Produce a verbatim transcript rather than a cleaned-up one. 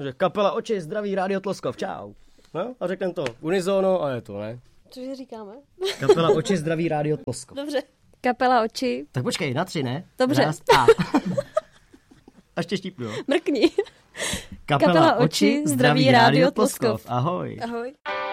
Že kapela Oči, zdraví Rádio Tloskov, čau. No a řekneme to unizono a je to, ne? Cože říkáme? Kapela Oči, zdraví Rádio Tloskov. Dobře. Kapela Oči. Tak počkej, na tři, ne? Dobře. Raz, a. A ještě štípnu, jo? Mrkni. Kapela, Kapela Oči, zdraví Rádio Tloskov. Ahoj. Ahoj.